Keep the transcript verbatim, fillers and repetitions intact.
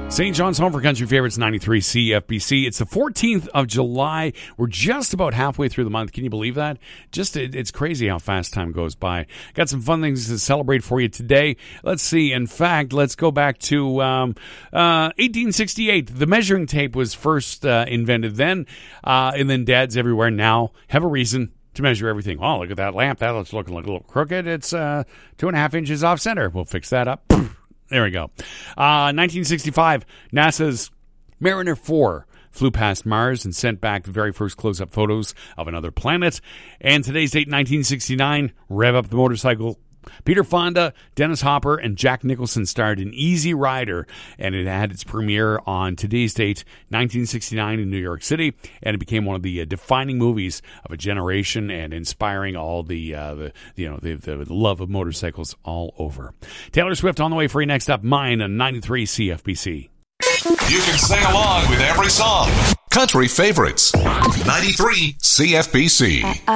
Saint John's Home for Country Favorites, ninety-three C F B C. It's the fourteenth of July. We're just about halfway through the month. Can you believe that? Just it, It's crazy how fast time goes by. Got some fun things to celebrate for you today. Let's see. In fact, let's go back to um, uh, eighteen sixty-eight. The measuring tape was first uh, invented then, uh, and then dads everywhere now have a reason to measure everything. Oh, look at that lamp. That's looking like a little crooked. It's uh, two and a half inches off center. We'll fix that up. There we go. Uh, nineteen sixty-five, NASA's Mariner four flew past Mars and sent back the very first close-up photos of another planet. And today's date, nineteen sixty-nine, rev up the motorcycle. Peter Fonda, Dennis Hopper, and Jack Nicholson starred in Easy Rider, and it had its premiere on today's date, nineteen sixty-nine, in New York City, and it became one of the uh, defining movies of a generation and inspiring all the, uh, the you know, the, the, the love of motorcycles all over. Taylor Swift on the way for you next up, Mine on ninety-three C F B C. You can sing along with every song. Country Favorites, ninety-three C F B C.